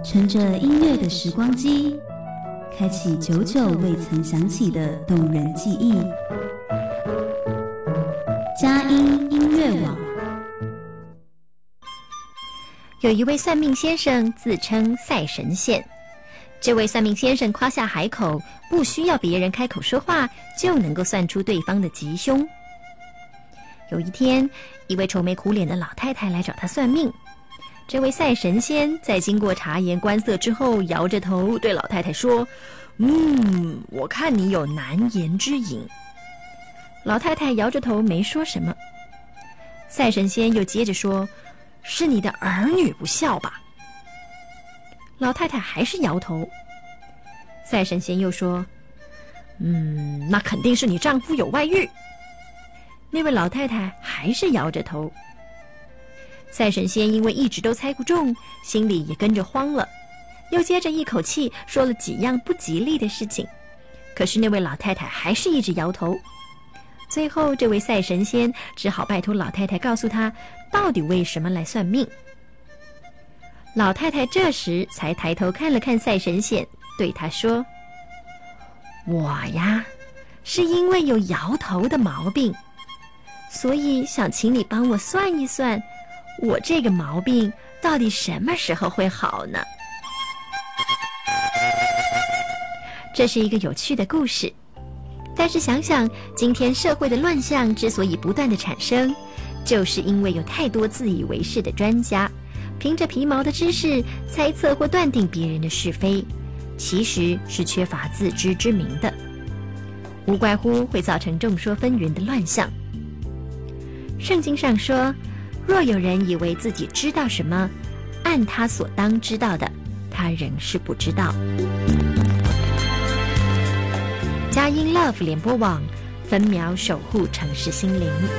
乘着音乐的时光机，开启久久未曾响起的动人记忆。佳音音乐网。 有一位算命先生自称赛神仙，这位算命先生夸下海口，不需要别人开口说话就能够算出对方的吉凶。有一天，一位愁眉苦脸的老太太来找他算命。这位赛神仙在经过察言观色之后，摇着头对老太太说：我看你有难言之隐。老太太摇着头没说什么。赛神仙又接着说：是你的儿女不孝吧？老太太还是摇头。赛神仙又说：那肯定是你丈夫有外遇。那位老太太还是摇着头。赛神仙因为一直都猜不中，心里也跟着慌了，又接着一口气说了几样不吉利的事情，可是那位老太太还是一直摇头。最后这位赛神仙只好拜托老太太告诉他到底为什么来算命。老太太这时才抬头看了看赛神仙，对他说：我呀，是因为有摇头的毛病，所以想请你帮我算一算，我这个毛病到底什么时候会好呢？这是一个有趣的故事，但是想想今天社会的乱象之所以不断的产生，就是因为有太多自以为是的专家，凭着皮毛的知识猜测或断定别人的是非，其实是缺乏自知之明的，无怪乎会造成众说纷纭的乱象。圣经上说，若有人以为自己知道什么，按他所当知道的，他仍是不知道。佳音 Love 联播网，分秒守护城市心灵。